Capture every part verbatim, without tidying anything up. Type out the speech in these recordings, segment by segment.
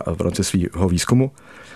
v rámci svého výzkumu.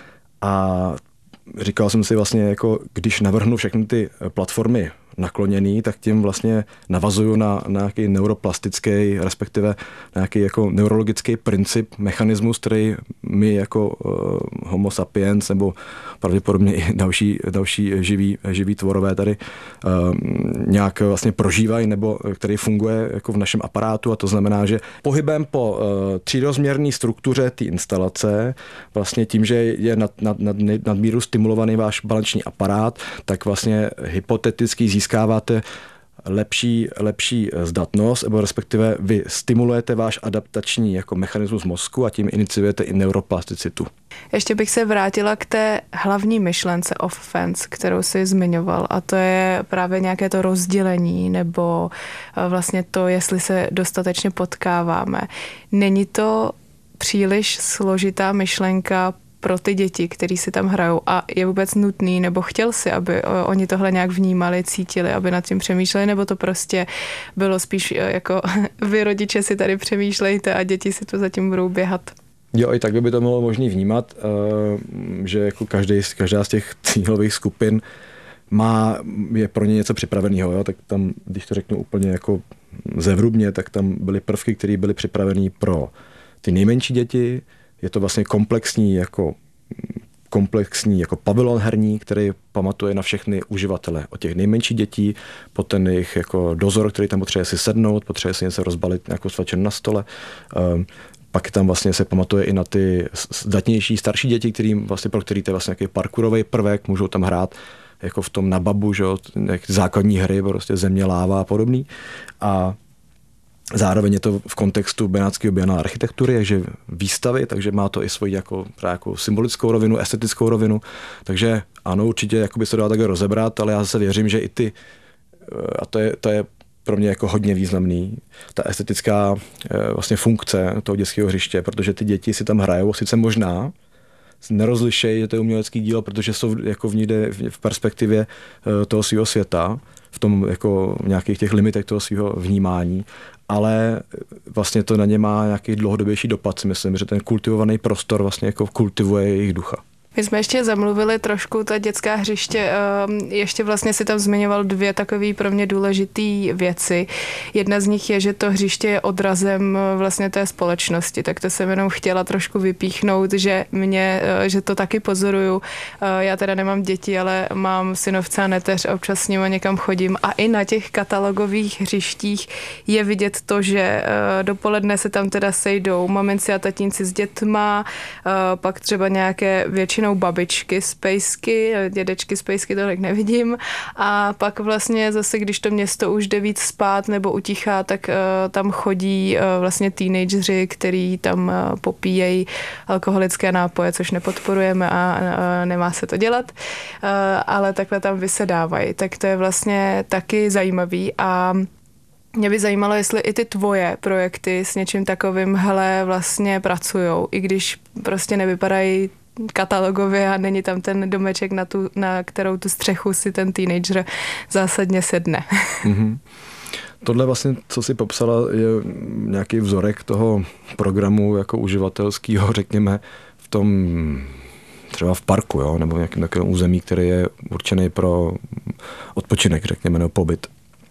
A říkal jsem si vlastně, jako když navrhnu všechny ty platformy nakloněný, tak tím vlastně navazuju na, na nějaký neuroplastický, respektive nějaký jako neurologický princip, mechanismus, který my jako uh, homo sapiens nebo pravděpodobně i další, další živí, živí tvorové tady uh, nějak vlastně prožívají nebo který funguje jako v našem aparátu, a to znamená, že pohybem po uh, třírozměrné struktuře té instalace, vlastně tím, že je nad, nad, nad, nadmíru stimulovaný váš balanční aparát, tak vlastně hypoteticky získáváte lepší, lepší zdatnost, nebo respektive vy stimulujete váš adaptační jako mechanismus mozku a tím iniciujete i neuroplasticitu. Ještě bych se vrátila k té hlavní myšlence of fence, kterou jsi zmiňoval, a to je právě nějaké to rozdělení nebo vlastně to, jestli se dostatečně potkáváme. Není to příliš složitá myšlenka pro ty děti, kteří si tam hrajou, a je vůbec nutný, nebo chtěl si, aby oni tohle nějak vnímali, cítili, aby nad tím přemýšleli, nebo to prostě bylo spíš jako vy rodiče si tady přemýšlejte a děti si tu zatím budou běhat? Jo, i tak by to bylo možné vnímat, že jako každý, každá z těch cílových skupin má, je pro ně něco připraveného, jo? Tak tam, když to řeknu úplně jako zevrubně, tak tam byly prvky, které byly připravené pro ty nejmenší děti. Je to vlastně komplexní jako, komplexní jako pavilon herní, který pamatuje na všechny uživatele. Od těch nejmenších dětí po ten jejich jako dozor, který tam potřebuje si sednout, potřebuje si něco rozbalit, nějakou svačinu na stole. Um, pak tam vlastně se pamatuje i na ty zdatnější, starší děti, kterým vlastně, pro který to je vlastně nějaký parkourový prvek, můžou tam hrát jako v tom nababu, že jo, základní hry, prostě země, láva a podobný. A zároveň je to v kontextu Benátského biennále architektury, takže výstavy, takže má to i svoji jako, jako symbolickou rovinu, estetickou rovinu. Takže ano, určitě jako by se dalo takhle rozebrat, ale já zase věřím, že i ty, a to je, to je pro mě jako hodně významný, ta estetická vlastně funkce toho dětského hřiště, protože ty děti si tam hrajou, sice možná nerozlišejí, že to je umělecký dílo, protože jsou jako v někde v perspektivě toho svého světa, v tom jako nějakých těch limitech toho svého vnímání, ale vlastně to na ně má nějaký dlouhodobější dopad, si myslím, že ten kultivovaný prostor vlastně jako kultivuje jejich ducha. My jsme ještě zamluvili trošku ta dětská hřiště, ještě vlastně si tam zmiňoval dvě takové pro mě důležité věci. Jedna z nich je, že to hřiště je odrazem vlastně té společnosti, tak to jsem jenom chtěla trošku vypíchnout, že mě, že to taky pozoruju. Já teda nemám děti, ale mám synovce a neteř a občas s nimi někam chodím a i na těch katalogových hřištích je vidět to, že dopoledne se tam teda sejdou maminci a tatínci s dětma, pak třeba nějaké většinou babičky z pejsky, dědečky z pejsky tolik nevidím, a pak vlastně zase, když to město už jde víc spát nebo utichá, tak uh, tam chodí uh, vlastně teenageři, který tam uh, popíjejí alkoholické nápoje, což nepodporujeme a uh, nemá se to dělat, uh, ale takhle tam vysedávají. Tak to je vlastně taky zajímavý a mě by zajímalo, jestli i ty tvoje projekty s něčím takovým hele vlastně pracujou, i když prostě nevypadají katalogově a není tam ten domeček, na, tu, na kterou tu střechu si ten teenager zásadně sedne. Mm-hmm. Tohle vlastně, co si popsala, je nějaký vzorek toho programu jako uživatelského, řekněme, v tom třeba v parku, jo, nebo v nějakém takovém území, který je určený pro odpočinek, řekněme, nebo pobyt.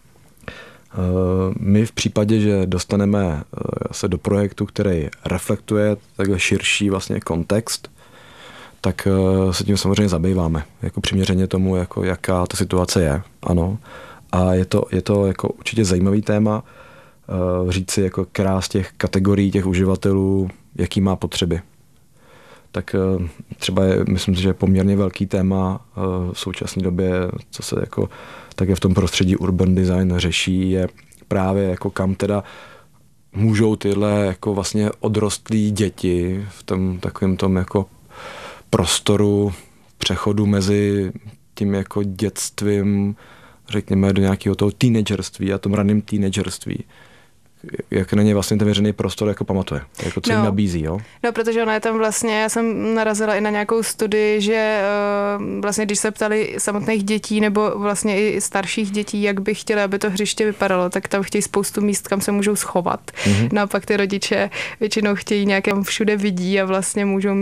My v případě, že dostaneme se do projektu, který reflektuje takhle širší vlastně kontext, tak se tím samozřejmě zabýváme, jako přiměřeně tomu, jako jaká ta situace je, ano. A je to, je to jako určitě zajímavý téma, říct si, jako která z těch kategorií těch uživatelů, jaký má potřeby. Tak třeba je, myslím si, že je poměrně velký téma v současné době, co se jako také v tom prostředí urban design řeší, je právě jako kam teda můžou tyhle jako vlastně odrostlí děti v tom takovém tom jako prostoru přechodu mezi tím jako dětstvím, řekněme, do nějakého toho teenagerství a tom raným teenagerství. jak na ně vlastně ten veřejný prostor jako pamatuje, jako co no. jim nabízí, jo? No, protože ona je tam vlastně, já jsem narazila i na nějakou studii, že uh, vlastně když se ptali samotných dětí nebo vlastně i starších dětí, jak by chtěli, aby to hřiště vypadalo, tak tam chtějí spoustu míst, kam se můžou schovat. Mm-hmm. No a pak ty rodiče většinou chtějí nějaké, všude vidí a vlastně můžou mít